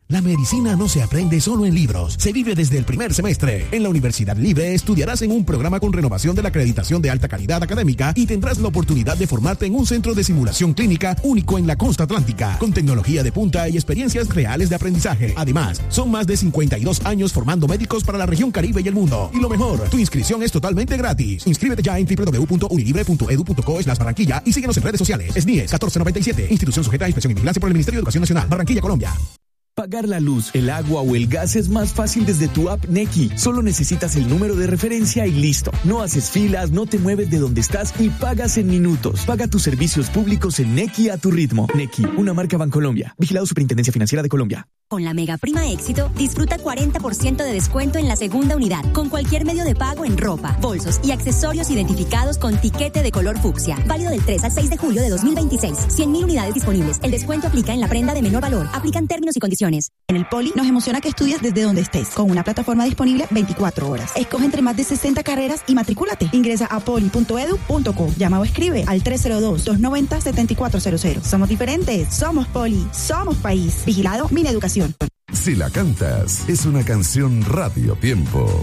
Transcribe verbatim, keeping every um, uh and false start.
La medicina no se aprende solo en libros, se vive desde el primer semestre. En la Universidad Libre estudiarás en un programa con renovación de la acreditación de alta calidad académica y tendrás la oportunidad de formarte en un centro de simulación clínica único en la costa atlántica, con tecnología de punta y experiencias reales de aprendizaje. Además, son más de cincuenta y dos años formando médicos para la región Caribe y el mundo. Y lo mejor, tu inscripción es totalmente gratis. Inscríbete ya en doble u doble u doble u punto unilibre punto edu punto co slash Barranquilla y síguenos en redes sociales. S N I E S catorce noventa y siete, institución sujeta a inspección y vigilancia por el Ministerio de Educación Nacional, Barranquilla, Colombia. Pagar la luz, el agua o el gas es más fácil desde tu app Nequi. Solo necesitas el número de referencia y listo. No haces filas, no te mueves de donde estás y pagas en minutos. Paga tus servicios públicos en Nequi a tu ritmo. Nequi, una marca Bancolombia. Vigilado Superintendencia Financiera de Colombia. Con la Mega Prima Éxito, disfruta cuarenta por ciento de descuento en la segunda unidad, con cualquier medio de pago en ropa, bolsos y accesorios identificados con tiquete de color fucsia. Válido del tres al seis de julio de dos mil veintiséis. cien mil unidades disponibles. El descuento aplica en la prenda de menor valor. Aplican términos y condiciones. En el Poli nos emociona que estudies desde donde estés, con una plataforma disponible veinticuatro horas. Escoge entre más de sesenta carreras y matricúlate. Ingresa a poli punto edu punto co. Llama o escribe al tres cero dos, dos nueve cero, siete cuatro cero cero. Somos diferentes. Somos Poli. Somos país. Vigilado Mineducación. Si la cantas, es una canción Radio Tiempo.